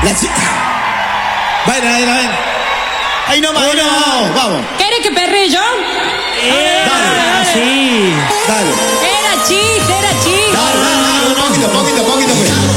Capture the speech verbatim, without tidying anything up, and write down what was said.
La chica. Vaina, vaina, vaina. Ahí nomás, ahí nomás, vamos, vamos. ¿Quieres que perre yo? Eh, Dale. sí. Dale. Era chiste, era chiste. Dale, dale, dale, poquito, poquito, poquito, pues.